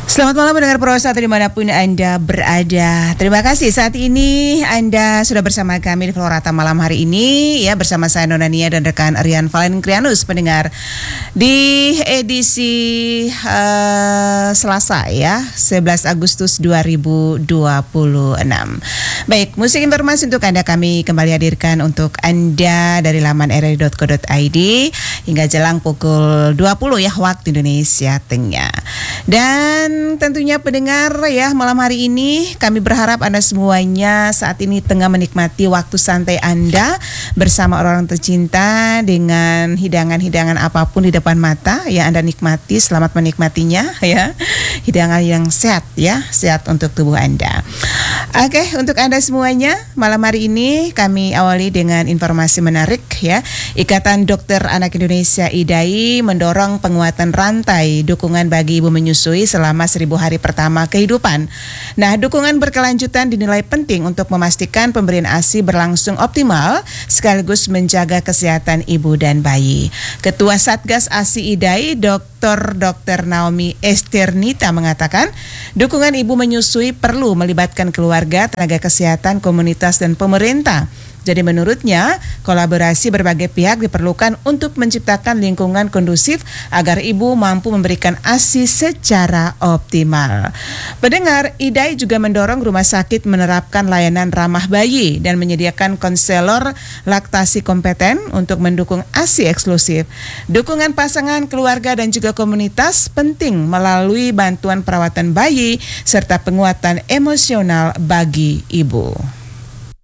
Selamat malam pendengar Pro 1 dimanapun Anda berada. Terima kasih saat ini Anda sudah bersama kami di Florata malam hari ini ya, bersama saya Nona Nia dan rekan Rian Valentinianus pendengar di edisi Selasa ya 11 Agustus 2026. Baik, musik informasi untuk Anda kami kembali hadirkan untuk Anda dari laman rri.co.id hingga jelang pukul 20 ya waktu Indonesia Tengah. Dan tentunya pendengar ya, malam hari ini kami berharap Anda semuanya saat ini tengah menikmati waktu santai Anda bersama orang tercinta dengan hidangan-hidangan apapun di depan mata ya, Anda nikmati, selamat menikmatinya ya. Hidangan yang sehat ya, sehat untuk tubuh Anda. Oke, untuk Anda semuanya malam hari ini kami awali dengan informasi menarik ya. Ikatan Dokter Anak Indonesia IDAI mendorong penguatan rantai dukungan bagi ibu menyusui selama 1000 hari pertama kehidupan. Nah, dukungan berkelanjutan dinilai penting untuk memastikan pemberian ASI berlangsung optimal sekaligus menjaga kesehatan ibu dan bayi. Ketua Satgas ASI IDAI Dr. Naomi Esternita mengatakan, dukungan ibu menyusui perlu melibatkan keluarga, tenaga kesehatan, komunitas, dan pemerintah. Jadi menurutnya, kolaborasi berbagai pihak diperlukan untuk menciptakan lingkungan kondusif agar ibu mampu memberikan ASI secara optimal. Pendengar, IDAI juga mendorong rumah sakit menerapkan layanan ramah bayi dan menyediakan konselor laktasi kompeten untuk mendukung ASI eksklusif. Dukungan pasangan, keluarga, dan juga komunitas penting melalui bantuan perawatan bayi serta penguatan emosional bagi ibu.